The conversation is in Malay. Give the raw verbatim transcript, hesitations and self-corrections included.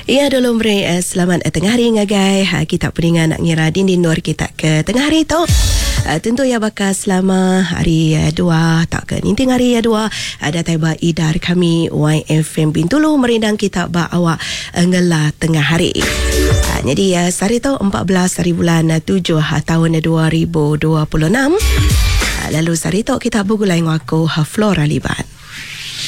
Ya, dulu meri uh, selamat uh, tengah hari ngagai. Ha, kita peningan nak ngira dinding nur kita ke tengah hari tu. Uh, tentu ya bakal selama hari uh, dua tak ke ninting hari ya dua ada taiba idar kami Y F M Bintulu merindang kita ba awak uh, ngela tengah hari. Uh, jadi uh, hari tu empat belas hari bulan uh, tujuh uh, tahun dua ribu dua puluh enam. Uh, lalu hari tu kita bergulai ngaku uh, Flora Liban.